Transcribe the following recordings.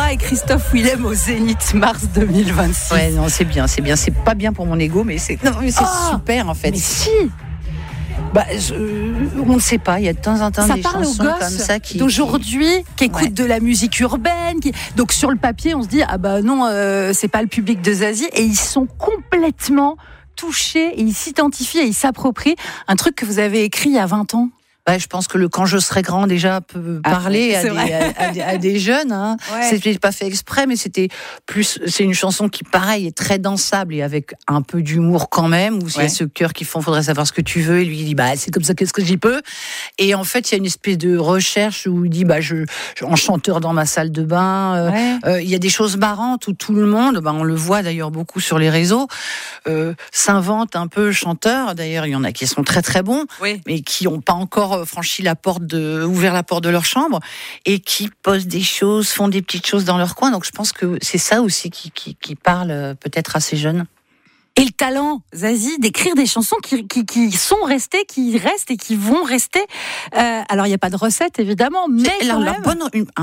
et Christophe Willem au Zénith mars 2026. Ouais, non, c'est bien. C'est pas bien pour mon ego, mais c'est super en fait. Mais si. On ne sait pas, il y a de temps en temps des parle chansons aux gosses comme ça d'aujourd'hui qui écoutent de la musique urbaine. Donc sur le papier, on se dit non, c'est pas le public de Zazie, et ils sont complètement touchés et ils s'identifient et ils s'approprient un truc que vous avez écrit il y a 20 ans. Je pense que le Quand je serai grand déjà peut parler à des jeunes. Hein. Ouais. C'était pas fait exprès, mais c'est une chanson qui, pareil, est très dansable et avec un peu d'humour quand même. Où il y a ce cœur qui font, faudrait savoir ce que tu veux. Et lui il dit, c'est comme ça, qu'est-ce que j'y peux. Et en fait, il y a une espèce de recherche où il dit, en chanteur dans ma salle de bain. Il y a des choses marrantes où tout le monde, on le voit d'ailleurs beaucoup sur les réseaux, s'invente un peu chanteur. D'ailleurs, il y en a qui sont très très bons, mais qui n'ont pas encore franchi ouvert la porte de leur chambre et qui posent des choses, font des petites choses dans leur coin. Donc je pense que c'est ça aussi qui parle peut-être à ces jeunes. Et le talent, Zazie, d'écrire des chansons qui sont restées, qui restent et qui vont rester. Alors il n'y a pas de recette évidemment, mais un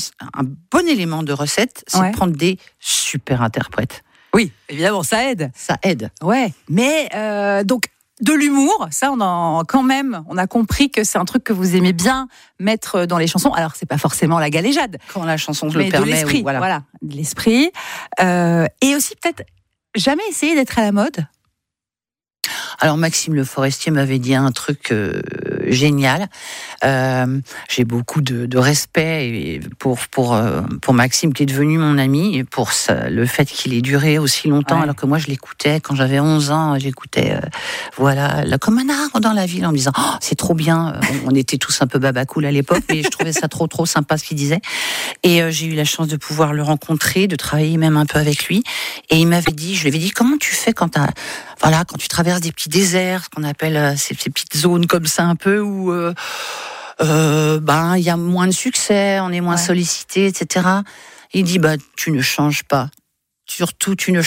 bon élément de recette, c'est de prendre des super interprètes. Oui, évidemment, ça aide. Ça aide. Ouais, mais donc. De l'humour, ça on a compris que c'est un truc que vous aimez bien mettre dans les chansons. Alors c'est pas forcément la galéjade, quand la chanson le permet, de l'esprit, voilà, de l'esprit. Et aussi peut-être jamais essayer d'être à la mode. Alors Maxime Le Forestier m'avait dit un truc génial. J'ai beaucoup de respect pour Maxime, qui est devenu mon ami, et pour le fait qu'il ait duré aussi longtemps, alors que moi je l'écoutais quand j'avais 11 ans, j'écoutais comme un arbre dans la ville, en me disant c'est trop bien. On était tous un peu babacool à l'époque, mais je trouvais ça trop sympa ce qu'il disait. Et j'ai eu la chance de pouvoir le rencontrer, de travailler même un peu avec lui. Et je lui avais dit, comment tu fais quand tu traverses des petits déserts, ce qu'on appelle ces petites zones comme ça un peu où il y a moins de succès, on est moins sollicité, etc. Il dit tu ne changes pas. Surtout, tu ne